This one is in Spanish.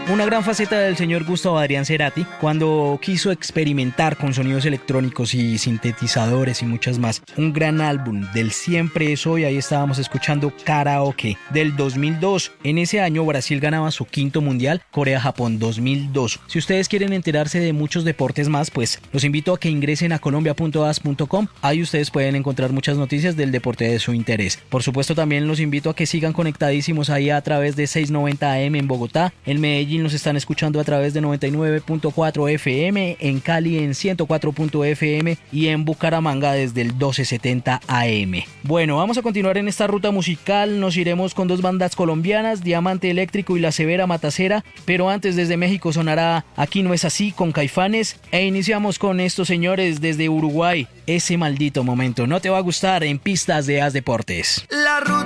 Una gran faceta del señor Gustavo Adrián Cerati cuando quiso experimentar con sonidos electrónicos y sintetizadores y muchas más. Un gran álbum del Siempre es Hoy, ahí estábamos escuchando Karaoke del 2002. En ese año Brasil ganaba su quinto mundial, Corea-Japón 2002. Si ustedes quieren enterarse de muchos deportes más, pues los invito a que ingresen a colombia.as.com. Ahí ustedes pueden encontrar muchas noticias del deporte de su interés. Por supuesto, también los invito a que sigan conectadísimos ahí a través de 690 AM en Bogotá. En Medellín nos están escuchando a través de 99.4 FM, en Cali en 104.fm y en Bucaramanga desde el 1270 AM. Bueno, vamos a continuar en esta ruta musical. Nos iremos con dos bandas colombianas, Diamante Eléctrico y La Severa Matacera, pero antes desde México sonará Aquí No Es Así con Caifanes e iniciamos con estos señores desde Uruguay, Ese Maldito Momento. No te va a gustar en Pistas de As Deportes.